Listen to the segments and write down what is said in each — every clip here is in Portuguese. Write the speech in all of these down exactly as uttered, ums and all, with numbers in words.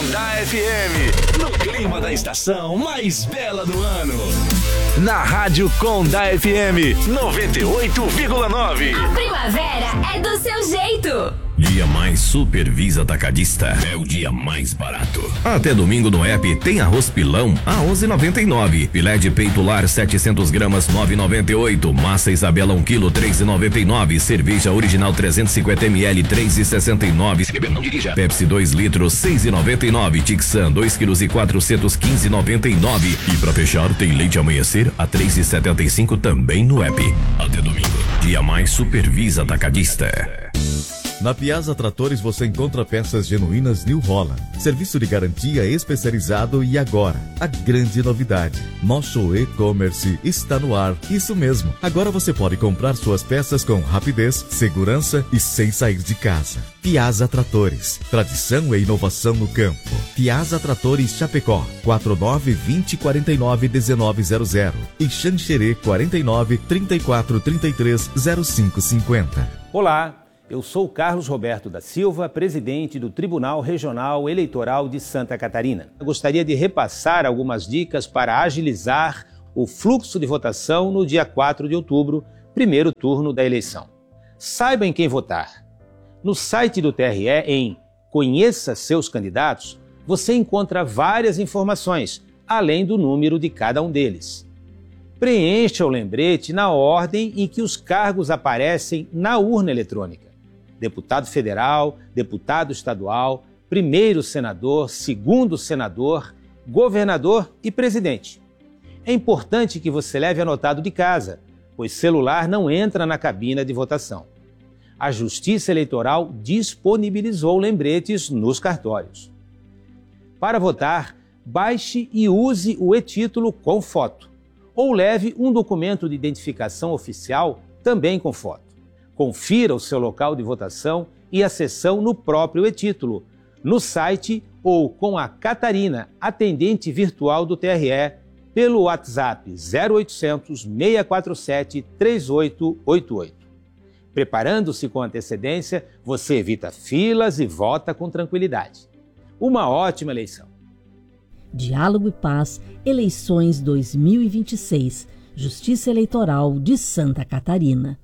da F M. No clima da estação mais bela do ano. Na Rádio Com da F M noventa e oito vírgula nove. A primavera é do seu jeito. Dia Mais Supervisa Atacadista é o dia mais barato. Até domingo no app tem arroz pilão a onze e noventa e nove. Filé de peito lar setecentos gramas nove e noventa e oito. Massa Isabela um quilo três e noventa e nove. Cerveja original trezentos e cinquenta mililitros três e sessenta e nove. Se beber não dirija. Pepsi dois litros seis e noventa e nove. Tixan dois quilos e quatrocentos quinze e noventa e nove. E pra fechar tem leite Amanhecer a três e setenta e cinco também no app. Até domingo. Dia Mais Supervisa Atacadista. Na Piazza Tratores você encontra peças genuínas New Holland, serviço de garantia especializado e agora, a grande novidade, nosso e-commerce está no ar. Isso mesmo, agora você pode comprar suas peças com rapidez, segurança e sem sair de casa. Piazza Tratores, tradição e inovação no campo. Piazza Tratores Chapecó, quatro nove vinte quarenta e nove dezenove zero zero e Xanxerê quarenta e nove trinta e quatro trinta e três zero cinco cinquenta. Olá. Eu sou Carlos Roberto da Silva, presidente do Tribunal Regional Eleitoral de Santa Catarina. Eu gostaria de repassar algumas dicas para agilizar o fluxo de votação no dia quatro de outubro, primeiro turno da eleição. Saiba em quem votar. No site do T R E, em Conheça Seus Candidatos, você encontra várias informações, além do número de cada um deles. Preencha o lembrete na ordem em que os cargos aparecem na urna eletrônica. Deputado federal, deputado estadual, primeiro senador, segundo senador, governador e presidente. É importante que você leve anotado de casa, pois celular não entra na cabina de votação. A Justiça Eleitoral disponibilizou lembretes nos cartórios. Para votar, baixe e use o e-título com foto, ou leve um documento de identificação oficial também com foto. Confira o seu local de votação e a sessão no próprio e-título, no site ou com a Catarina, atendente virtual do T R E, pelo WhatsApp zero oitocentos, seis quatro sete, três oito oito oito. Preparando-se com antecedência, você evita filas e vota com tranquilidade. Uma ótima eleição. Diálogo e Paz, eleições dois mil e vinte e seis, Justiça Eleitoral de Santa Catarina.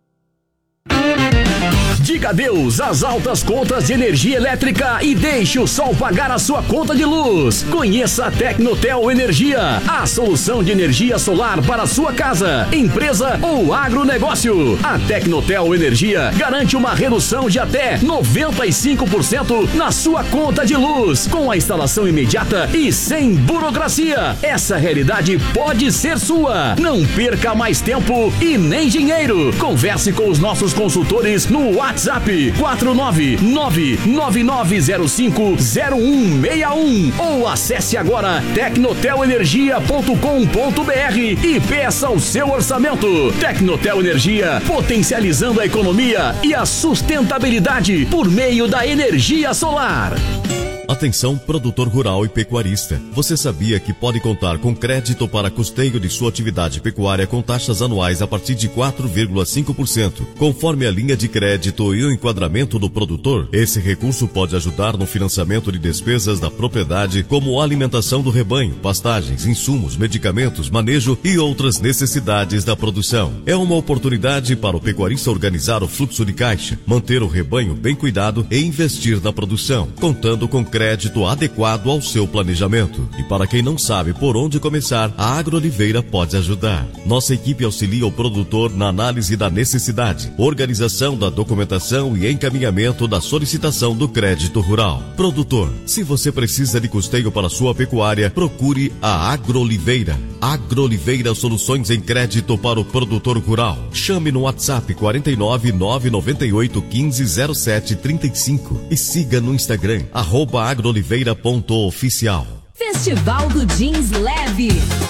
Diga adeus às altas contas de energia elétrica e deixe o sol pagar a sua conta de luz. Conheça a Tecnotel Energia, a solução de energia solar para a sua casa, empresa ou agronegócio. A Tecnotel Energia garante uma redução de até noventa e cinco por cento na sua conta de luz, com a instalação imediata e sem burocracia. Essa realidade pode ser sua. Não perca mais tempo e nem dinheiro. Converse com os nossos consultores no WhatsApp quatro nove nove nove nove zero cinco zero um seis um ou acesse agora tecnotel energia ponto com ponto b r e peça o seu orçamento. Tecnotel Energia, potencializando a economia e a sustentabilidade por meio da energia solar. Atenção, produtor rural e pecuarista. Você sabia que pode contar com crédito para custeio de sua atividade pecuária com taxas anuais a partir de quatro vírgula cinco por cento, conforme a linha de crédito e o enquadramento do produtor? Esse recurso pode ajudar no financiamento de despesas da propriedade, como alimentação do rebanho, pastagens, insumos, medicamentos, manejo e outras necessidades da produção. É uma oportunidade para o pecuarista organizar o fluxo de caixa, manter o rebanho bem cuidado e investir na produção, contando com crédito crédito adequado ao seu planejamento. E para quem não sabe por onde começar, a AgroOliveira pode ajudar. Nossa equipe auxilia o produtor na análise da necessidade, organização da documentação e encaminhamento da solicitação do crédito rural. Produtor, se você precisa de custeio para sua pecuária, procure a AgroOliveira. AgroOliveira, soluções em crédito para o produtor rural. Chame no WhatsApp quatro nove nove nove oito um cinco zero sete três cinco e siga no Instagram, arroba agrooliveira ponto oficial. Festival do Jeans Leve.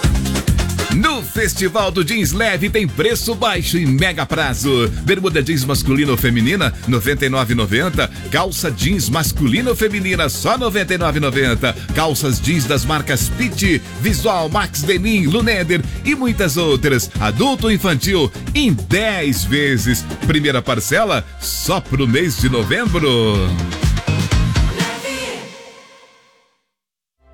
No Festival do Jeans Leve tem preço baixo e mega prazo. Bermuda jeans masculina ou feminina, noventa e nove reais e noventa centavos. Calça jeans masculina ou feminina, só noventa e nove reais e noventa centavos. Calças jeans das marcas Pitt, Visual, Max Denim, Luneder e muitas outras. Adulto ou infantil, em dez vezes. Primeira parcela, só pro mês de novembro.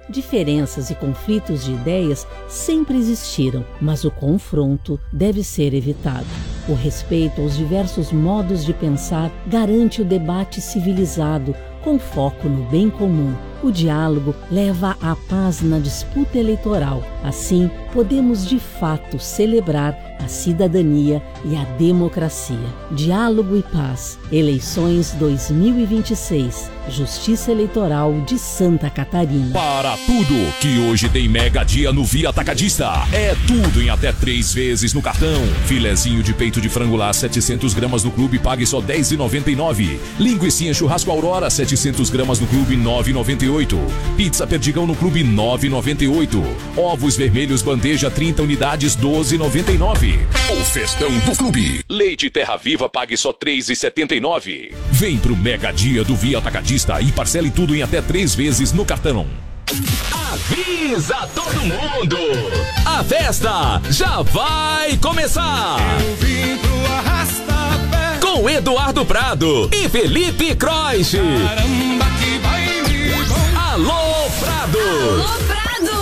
Diferenças e conflitos de ideias sempre existiram, mas o confronto deve ser evitado. O respeito aos diversos modos de pensar garante o debate civilizado, com foco no bem comum. O diálogo leva à paz na disputa eleitoral. Assim, podemos de fato celebrar a cidadania e a democracia. Diálogo e paz. Eleições dois mil e vinte e seis. Justiça Eleitoral de Santa Catarina. Para tudo que hoje tem mega dia no Via Atacadista. É tudo em até três vezes no cartão. Filezinho de peito de frango lá, setecentos gramas no clube, pague só dez reais e noventa e nove centavos. Linguicinha churrasco Aurora, setecentos gramas no clube, nove reais e noventa e oito centavos. Pizza Perdigão no clube, nove reais e noventa e oito centavos. Ovos vermelhos bandeja, trinta unidades, doze reais e noventa e nove centavos. O festão do clube. Leite Terra Viva, pague só três reais e setenta e nove centavos. Vem pro mega dia do Via Atacadista e parcele tudo em até três vezes no cartão. Avisa todo mundo! A festa já vai começar! Eu vim pro Arrasta-Pé com Eduardo Prado e Felipe Croix. Caramba, que baile bom! Alô, Prado! Alô, Prado!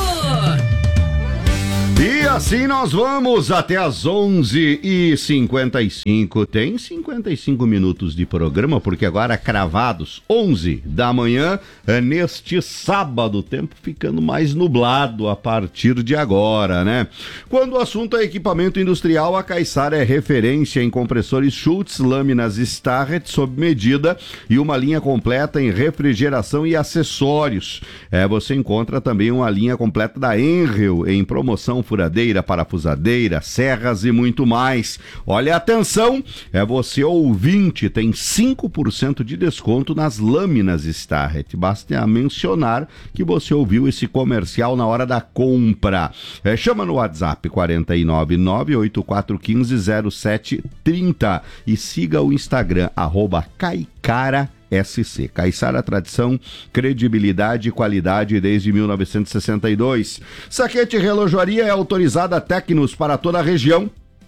E assim nós vamos até as onze e cinquenta e cinco. Tem cinquenta e cinco minutos de programa, porque agora cravados, onze da manhã, neste sábado, o tempo ficando mais nublado a partir de agora, né? Quando o assunto é equipamento industrial, a Caiçara é referência em compressores Schultz, lâminas Starrett sob medida e uma linha completa em refrigeração e acessórios. É, você encontra também uma linha completa da Enrel em promoção, furadeira, parafusadeira, serras e muito mais. Olha, atenção, é você ouvinte, tem cinco por cento de desconto nas lâminas Starrett. Basta mencionar que você ouviu esse comercial na hora da compra. É, chama no WhatsApp quatro nove nove, oito quatro um cinco, zero sete três zero e siga o Instagram, arroba Caicara S C. Caiçara, tradição, credibilidade e qualidade desde mil novecentos e sessenta e dois. Saquete Relojoaria é autorizada Tecnos para toda a região.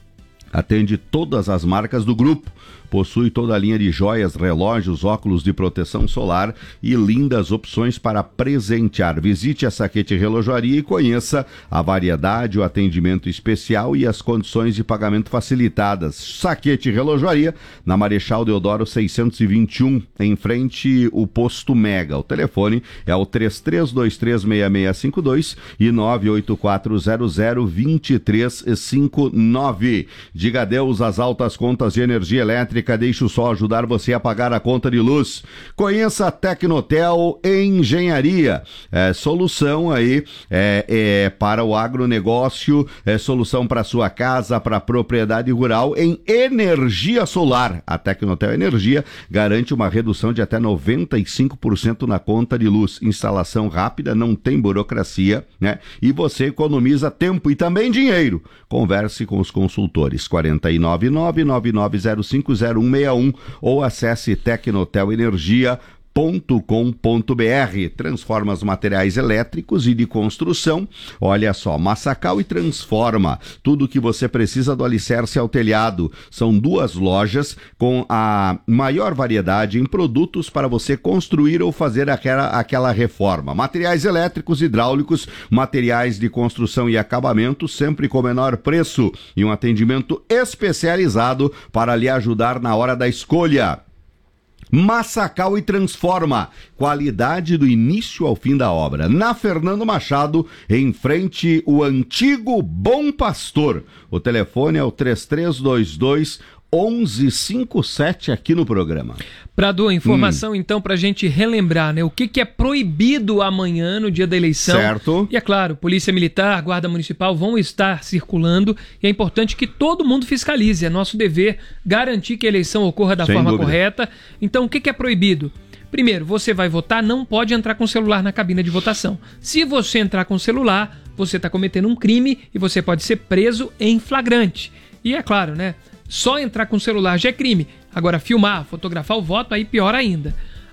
Atende todas as marcas do grupo. Possui toda a linha de joias, relógios, óculos de proteção solar e lindas opções para presentear. Visite a Saquete Relojoaria e conheça a variedade, o atendimento especial e as condições de pagamento facilitadas. Saquete Relojoaria, na Marechal Deodoro seiscentos e vinte e um, em frente ao Posto Mega. O telefone é o três três dois três, seis seis cinco dois e nove oito quatro zero zero, dois três cinco nove. Diga adeus às altas contas de energia elétrica. Deixa o sol ajudar você a pagar a conta de luz. Conheça a Tecnotel Engenharia. É, solução aí é, é, para o agronegócio, é, solução para sua casa, para propriedade rural em energia solar. A Tecnotel Energia garante uma redução de até noventa e cinco por cento na conta de luz. Instalação rápida, não tem burocracia, né? E você economiza tempo e também dinheiro. Converse com os consultores. quatro nove nove, nove nove zero cinco, zero um seis um ou acesse tecnotel energia ponto com ponto b r. Transforma os materiais elétricos e de construção. Olha só, Massacal e Transforma. Tudo que você precisa do alicerce ao telhado. São duas lojas com a maior variedade em produtos para você construir ou fazer aquela, aquela reforma. Materiais elétricos, hidráulicos, materiais de construção e acabamento, sempre com menor preço e um atendimento especializado para lhe ajudar na hora da escolha. Massacal e Transforma, qualidade do início ao fim da obra. Na Fernando Machado, em frente o antigo Bom Pastor. O telefone é o três três dois dois, onze cinquenta e sete aqui no programa. Prado, informação hum. então pra gente relembrar, né? O que, que é proibido amanhã no dia da eleição. Certo. E é claro, Polícia Militar, Guarda Municipal vão estar circulando e é importante que todo mundo fiscalize. É nosso dever garantir que a eleição ocorra da Sem forma dúvida. correta. Então, o que, que é proibido? Primeiro, você vai votar, não pode entrar com o celular na cabine de votação. Se você entrar com o celular, você está cometendo um crime e você pode ser preso em flagrante. E é claro, né? Só entrar com o celular já é crime. Agora, filmar, fotografar o voto, aí pior ainda.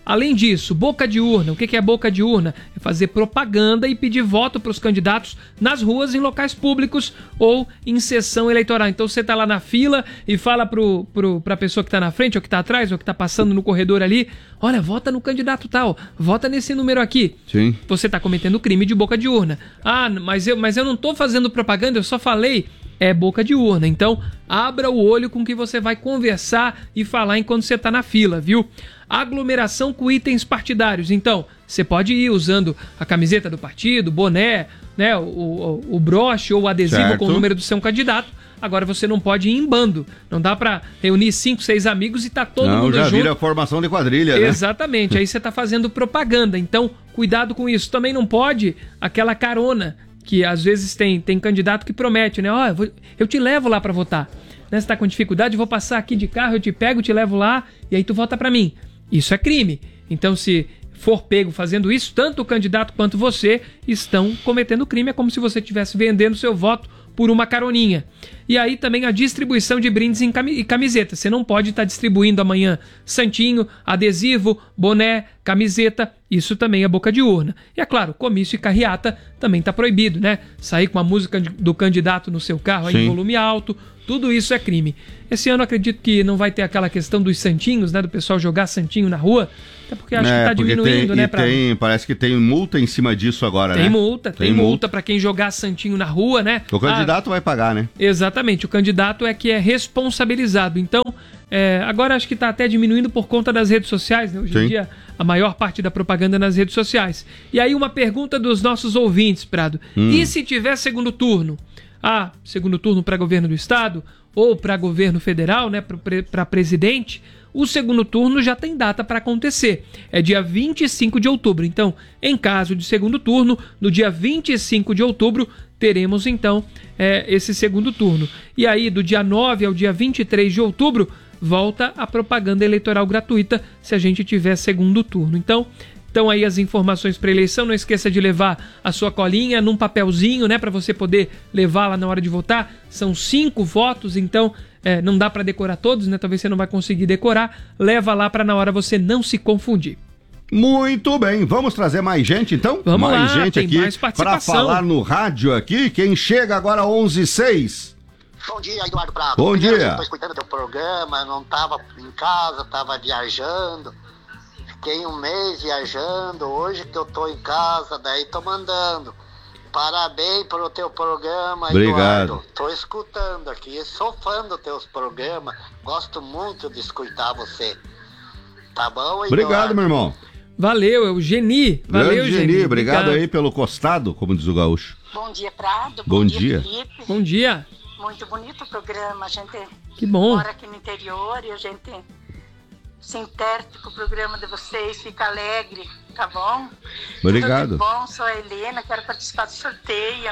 Além disso, boca de urna. O que é boca de urna? É fazer propaganda e pedir voto para os candidatos nas ruas, em locais públicos ou em sessão eleitoral. Então você está lá na fila e fala para a pessoa que está na frente, ou que está atrás, ou que está passando no corredor ali: olha, vota no candidato tal, vota nesse número aqui. Sim. Você está cometendo crime de boca de urna. Ah, mas eu, mas eu não estou fazendo propaganda, eu só falei. É boca de urna. Então, abra o olho com que você vai conversar e falar enquanto você está na fila, viu? Aglomeração com itens partidários. Então, você pode ir usando a camiseta do partido, boné, né, o, o, o broche ou o adesivo certo. com o número do seu candidato. Agora você não pode ir em bando. Não dá pra reunir cinco, seis amigos e tá todo não, mundo já junto. vira formação de quadrilha, né? Exatamente. Aí você tá fazendo propaganda. Então, cuidado com isso. Também não pode aquela carona que às vezes tem, tem candidato que promete, né? Ó, oh, eu, eu te levo lá pra votar. Né? Você tá com dificuldade, eu vou passar aqui de carro, eu te pego, te levo lá e aí tu vota pra mim. Isso é crime. Então, se for pego fazendo isso, tanto o candidato quanto você estão cometendo crime. É como se você estivesse vendendo seu voto por uma caroninha. E aí também a distribuição de brindes em cami- e camiseta. Você não pode estar distribuindo amanhã santinho, adesivo, boné, camiseta. Isso também é boca de urna. E é claro, comício e carreata também está proibido, né? Sair com a música do candidato no seu carro aí em volume alto. Tudo isso é crime. Esse ano acredito que não vai ter aquela questão dos santinhos, né? Do pessoal jogar santinho na rua. Até porque acho é, que tá diminuindo, tem, né? Pra... Tem, parece que tem multa em cima disso agora, tem né? Multa, tem, tem multa, multa para quem jogar santinho na rua, né? O candidato ah, vai pagar, né? Exatamente, o candidato é que é responsabilizado. Então, é, agora acho que tá até diminuindo por conta das redes sociais, né? Hoje em dia, a maior parte da propaganda é nas redes sociais. E aí uma pergunta dos nossos ouvintes, Prado. Hum. E se tiver segundo turno? Ah, segundo turno para governo do estado ou para governo federal, né, para presidente, o segundo turno já tem data para acontecer. É dia vinte e cinco de outubro. Então, em caso de segundo turno, no dia vinte e cinco de outubro, teremos então é, esse segundo turno. E aí, do dia nove ao dia vinte e três de outubro, volta a propaganda eleitoral gratuita se a gente tiver segundo turno. Então, Então aí as informações para eleição, não esqueça de levar a sua colinha num papelzinho, né, para você poder levar lá na hora de votar. São cinco votos, então é, não dá para decorar todos, né? Talvez você não vai conseguir decorar. Leva lá para na hora você não se confundir. Muito bem, vamos trazer mais gente então? Vamos mais lá, gente tem aqui mais para falar no rádio aqui. Quem chega agora onze e seis. Bom dia, Eduardo Prado. Bom Primeiro, dia. Eu estou escutando teu programa, não estava em casa, estava viajando. Fiquei um mês viajando, hoje que eu tô em casa, daí tô mandando. Parabéns pelo teu programa, Obrigado. Eduardo. Tô escutando aqui, sou fã dos teus programas, gosto muito de escutar você. Tá bom, Eduardo? Obrigado, meu irmão. Valeu, Eugeni. Valeu, Eugeni. Eugeni. Obrigado, Obrigado aí pelo costado, como diz o gaúcho. Bom dia, Prado. Bom, Bom dia, Felipe. Bom dia. Muito bonito o programa, a gente que bom. mora aqui no interior e a gente se interte com o programa de vocês, fica alegre, tá bom? Obrigado. Tudo bom, sou a Helena, quero participar do sorteio.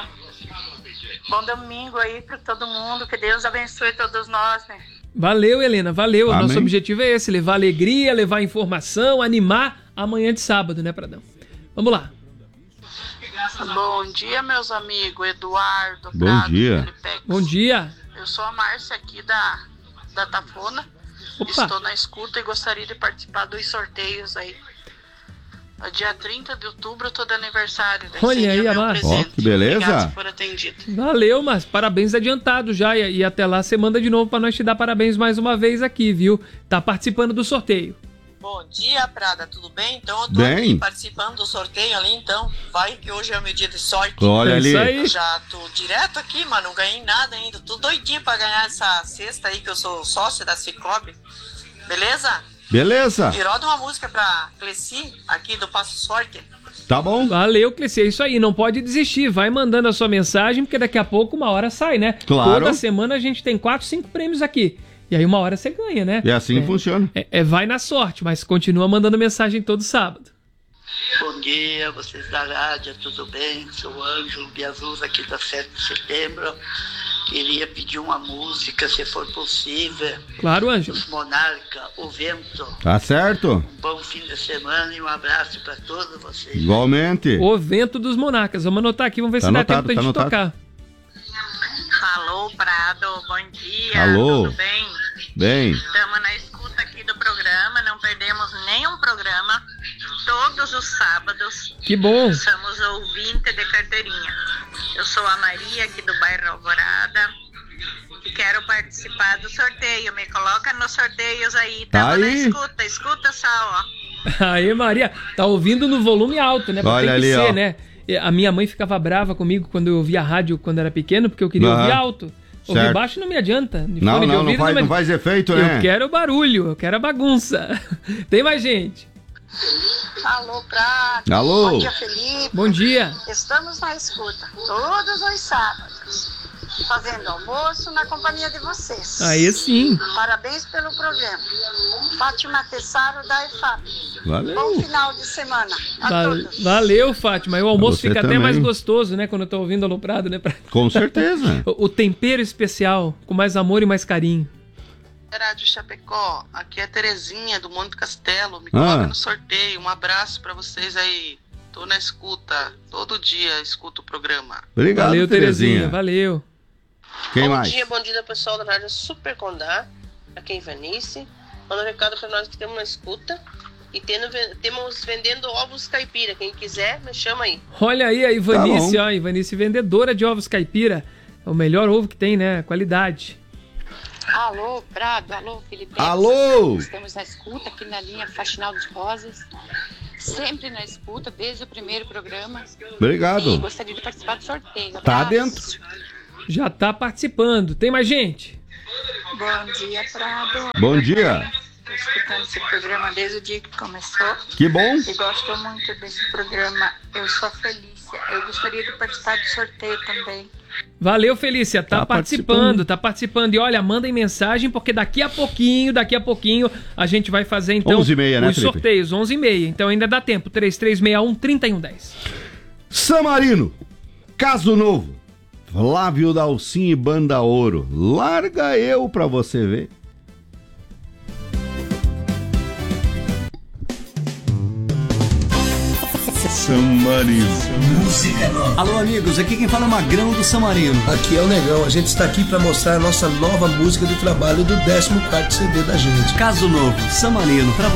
Bom domingo aí para todo mundo, que Deus abençoe todos nós, né? Valeu, Helena, valeu. Amém. O nosso objetivo é esse, levar alegria, levar informação, animar amanhã de sábado, né, Pradão? Vamos lá. Bom dia, meus amigos, Eduardo, Bom Prado, dia. Felipex. Bom dia. Eu sou a Márcia aqui da, da Tafona. Opa. Estou na escuta e gostaria de participar dos sorteios aí. No dia trinta de outubro eu tô de aniversário. Daí Olha seria aí, meu Márcia. presente. Ó, que beleza. Obrigado se for atendido. Valeu, mas parabéns adiantado já. E, e até lá você manda de novo pra nós te dar parabéns mais uma vez aqui, viu? Tá participando do sorteio. Bom dia, Prada, tudo bem? Então eu tô Bem. aqui participando do sorteio ali, então vai que hoje é o meu dia de sorte. Olha É ali. isso aí. Eu já tô direto aqui, mas não ganhei nada ainda. Tô doidinho pra ganhar essa cesta aí, que eu sou sócio da Cicobi. Beleza? Beleza. E roda uma música pra Cleci, aqui do Passo Sorte. Tá bom. Valeu, Cleci. É isso aí. Não pode desistir. Vai mandando a sua mensagem, porque daqui a pouco uma hora sai, né? Claro. Toda semana a gente tem quatro, cinco prêmios aqui. E aí uma hora você ganha, né? E assim é, funciona. É, é vai na sorte, mas continua mandando mensagem todo sábado. Bom dia, vocês da rádio, tudo bem? Sou o Ângelo Biazuz aqui da sete de setembro. Queria pedir uma música, se for possível. Claro, Ângelo. Os Monarca, O Vento. Tá certo. Um bom fim de semana e um abraço para todos vocês. Igualmente. O Vento dos Monarcas. Vamos anotar aqui, vamos ver Tá se dá anotado, tempo pra tá gente anotado. tocar. Alô, Prado, bom dia. Alô. Tudo bem? Bem. Estamos na escuta aqui do programa, não perdemos nenhum programa. todos os sábados. Que bom. Somos ouvintes de carteirinha. Eu sou a Maria, aqui do bairro Alvorada, e quero participar do sorteio. Me coloca nos sorteios aí. Tá Tamo na aí. escuta, escuta só, ó. Aí, Maria, tá ouvindo no volume alto, né? Porque Olha tem que ali, ser, ó. né? E a minha mãe ficava brava comigo quando eu ouvia rádio quando era pequeno, porque eu queria Aham. ouvir alto. Ouvir Certo. baixo não me adianta. De Não, fone de não, não ouvido faz, me não faz efeito, né? Eu quero barulho, eu quero a bagunça. Tem mais gente. Alô, Prado. Alô. Bom dia, Felipe. Bom dia. Estamos na escuta todos os sábados, fazendo almoço na companhia de vocês. Aí sim. Parabéns pelo programa. Fátima Tessaro da E F A P. Valeu. Bom final de semana a Val- todos. Valeu, Fátima. E o almoço Você fica até também. mais gostoso, né? Quando eu tô ouvindo Aloprado, né? Pra- Com certeza. O, o tempero especial, com mais amor e mais carinho. Rádio Chapecó, aqui é a Terezinha do Monte Castelo, me Ah. coloca no sorteio, um abraço pra vocês aí, tô na escuta, todo dia escuto o programa. Obrigado, Valeu, Terezinha. Terezinha. Valeu. Quem bom mais? dia, bom dia pessoal da Rádio Super Condá, aqui é Ivanice. Manda um recado pra nós que temos uma escuta e tendo, temos vendendo ovos caipira. Quem quiser, me chama aí. Olha aí a Ivanice, Tá bom. ó. Ivanice, vendedora de ovos caipira. É o melhor ovo que tem, né? Qualidade. Alô, Prado, alô, Felipe. Alô! Estamos na escuta aqui na linha Faxinal dos Rosas. Sempre na escuta, desde o primeiro programa. Obrigado. E gostaria de participar do sorteio. Tá Abraço. dentro. Já tá participando. Tem mais gente? Bom dia, Prado. Bom dia. Estou escutando esse programa desde o dia que começou. Que bom. E gosto muito desse programa. Eu sou a Felícia. Eu gostaria de participar do sorteio também. Valeu, Felícia. Tá, Tá participando, participando. tá participando. E olha, mandem mensagem, porque daqui a pouquinho, daqui a pouquinho, a gente vai fazer então onze e meia, né, os Felipe? sorteios. onze e meia. Então ainda dá tempo. três três seis um, três um um zero. Samarino. Caso novo. Flávio Dalcin e Banda Ouro. Larga eu pra você ver. Samarino. Música nova. Alô, amigos, aqui quem fala é Magrão do Samarino. Aqui é o Negão, a gente está aqui para mostrar a nossa nova música de trabalho do décimo quarto C D da gente. Caso novo, Samarino, pra